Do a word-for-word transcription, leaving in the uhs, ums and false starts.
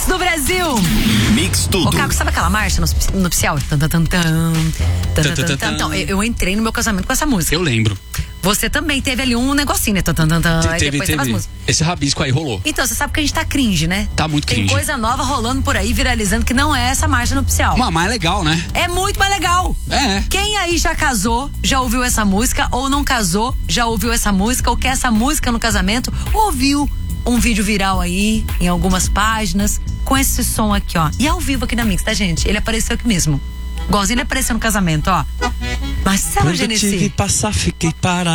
do Brasil. Mix tudo. Ô, Caco, sabe aquela marcha no nupcial? Tan, tan, tan, tan, tan, tan, tan, tan. Então, eu, eu entrei no meu casamento com essa música. Eu lembro. Você também teve ali um negocinho, né? Tan, tan, tan, tan, aí Teve, depois teve. teve as músicas. Esse rabisco aí rolou. Então, você sabe que a gente tá cringe, né? Tá muito Tem cringe. coisa nova rolando por aí, viralizando, que não é essa marcha nupcial. Mas mais legal, né? É muito mais legal. É. Quem aí já casou, já ouviu essa música, ou não casou, já ouviu essa música, ou quer essa música no casamento, ouviu um vídeo viral aí, em algumas páginas, com esse som aqui, ó. E ao vivo aqui na Mix, tá, gente? Ele apareceu aqui mesmo. Igualzinho ele apareceu no casamento, ó. Marcelo Quando Genesi. tive passar, fiquei parado.